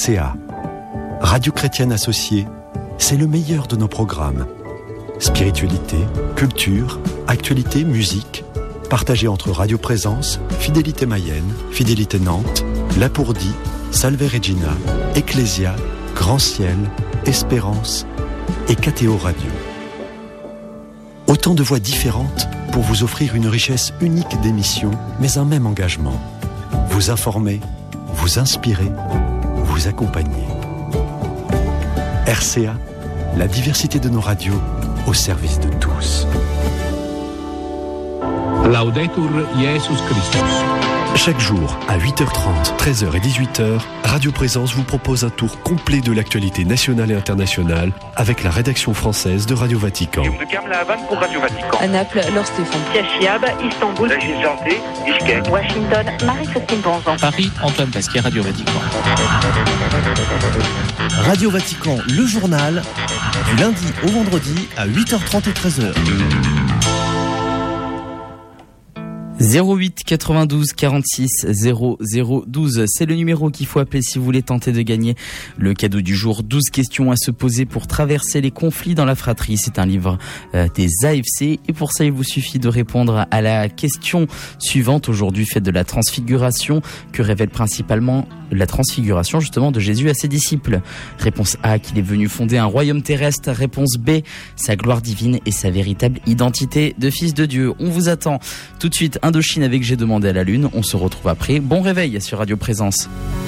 RCA, Radio Chrétienne Associée, c'est le meilleur de nos programmes. Spiritualité, culture, actualité, musique, partagés entre Radio Présence, Fidélité Mayenne, Fidélité Nantes, Lapourdie, Salve Regina, Ecclésia, Grand Ciel, Espérance et KTO Radio. Autant de voix différentes pour vous offrir une richesse unique d'émissions, mais un même engagement. Vous informer, vous inspirer, vous accompagner. RCA, la diversité de nos radios au service de tous. Laudetur Jesus Christus. Chaque jour, à 8h30, 13h et 18h, Radio Présence vous propose un tour complet de l'actualité nationale et internationale avec la rédaction française de Radio Vatican. Pour Radio Vatican. À Naples, Laure Stéphane. Chiab, Istanbul. Régine Janté, Bishkek. Washington, Marie-Christine Bonzan. Paris, Antoine Pasquier, Radio Vatican. Radio Vatican, le journal, du lundi au vendredi à 8h30 et 13h. 08 92 46 00 12, c'est le numéro qu'il faut appeler si vous voulez tenter de gagner le cadeau du jour. 12 questions à se poser pour traverser les conflits dans la fratrie. C'est un livre des AFC et pour ça il vous suffit de répondre à la question suivante. Aujourd'hui, fête de la transfiguration, que révèle principalement la transfiguration justement de Jésus à ses disciples? Réponse A, qu'il est venu fonder un royaume terrestre. Réponse B, sa gloire divine et sa véritable identité de fils de Dieu. On vous attend tout de suite. Indochine avec J'ai demandé à la lune. On se retrouve après. Bon réveil sur Radio Présence.